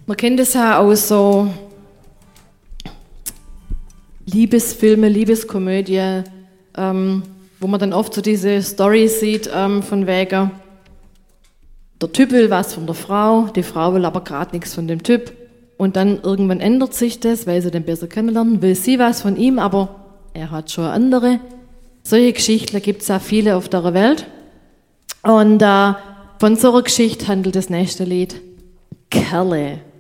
Man kennt es ja aus so Liebesfilme, Liebeskomödie, wo man dann oft so diese Story sieht von wegen, der Typ will was von der Frau, die Frau will aber gerade nichts von dem Typ. Und dann irgendwann ändert sich das, weil sie den besser kennenlernen, will sie was von ihm, aber er hat schon andere. Solche Geschichten gibt es auch viele auf der Welt. Und von so einer Geschichte handelt das nächste Lied. Kerle.